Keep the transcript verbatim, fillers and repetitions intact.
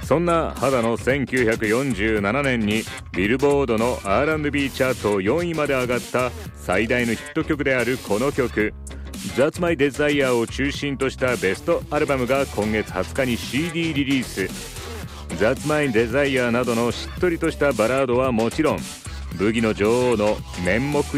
そんな肌のせんきゅうひゃくよんじゅうななねんにビルボードの アールアンドビー チャートよんいまで上がった最大のヒット曲であるこの曲 That's My Desire を中心としたベストアルバムが今月はつかに シーディー リリース。 That's My Desire などのしっとりとしたバラードはもちろん、ブギの女王の面目